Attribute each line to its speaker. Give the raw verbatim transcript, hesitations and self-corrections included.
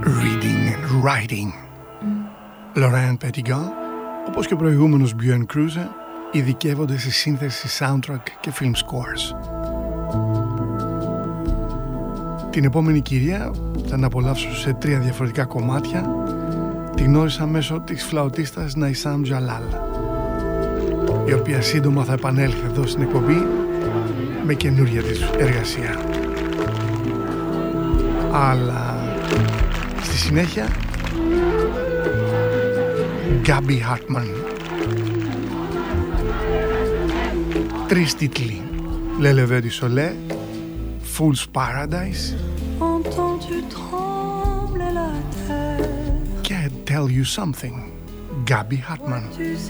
Speaker 1: Reading and Writing. Lorraine Petitgon, όπως και ο προηγούμενος Björn Kruse, ειδικεύονται στη σύνθεση soundtrack και film scores. Την επόμενη κυρία θα να απολαύσω σε τρία διαφορετικά κομμάτια. Τη γνώρισα μέσω της φλαουτίστας Naysam Jalal, η οποία σύντομα θα επανέλθει εδώ στην εκπομπή με καινούργια της εργασία. Αλλά στη συνέχεια Gabby Hartman. Τρεις τίτλοι: Le Lever du Soleil, Fool's Paradise και Tell You Something, Gabby Hartman.